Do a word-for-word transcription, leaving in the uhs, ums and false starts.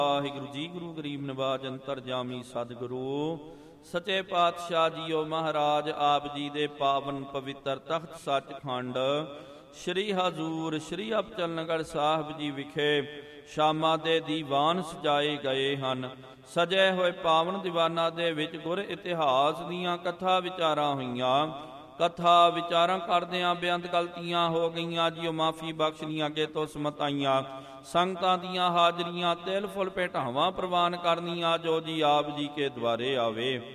ਵਾਹਿਗੁਰੂ ਜੀ। ਗੁਰੂ ਗਰੀਬ ਨਿਵਾਜ ਅੰਤਰ ਜਾਮੀ ਸਤਿਗੁਰੂ ਸੱਚੇ ਪਾਤਸ਼ਾਹ ਜੀਓ ਮਹਾਰਾਜ ਆਪ ਜੀ ਦੇ ਪਾਵਨ ਪਵਿੱਤਰ ਤਖਤ ਸੱਚਖੰਡ ਸ਼੍ਰੀ ਹਜ਼ੂਰ ਸ਼੍ਰੀ ਅਬਚਲਨਗਰ ਸਾਹਿਬ ਜੀ ਵਿਖੇ ਸ਼ਾਮਾਂ ਦੇ ਦੀਵਾਨ ਸਜਾਏ ਗਏ ਹਨ। ਸਜੇ ਹੋਏ ਪਾਵਨ ਦੀਵਾਨਾਂ ਦੇ ਵਿੱਚ ਗੁਰ ਇਤਿਹਾਸ ਦੀਆਂ ਕਥਾ ਵਿਚਾਰਾਂ ਹੋਈਆਂ। ਕਥਾ ਵਿਚਾਰਾਂ ਕਰਦਿਆਂ ਬੇਅੰਤ ਗਲਤੀਆਂ ਹੋ ਗਈਆਂ ਜੀਓ ਮਾਫੀ ਬਖਸ਼ਣੀਆਂ ਅੱਗੇ ਤੋਂ ਸਮਤਾਈਆਂ। ਸੰਗਤਾਂ ਦੀਆਂ ਹਾਜ਼ਰੀਆਂ ਤਿਲ ਫੁੱਲ ਭੇਟਾਵਾਂ ਪ੍ਰਵਾਨ ਕਰਨੀਆਂ ਜੋ ਜੀ ਆਪ ਜੀ ਕੇ ਦੁਆਰੇ ਆਵੇ।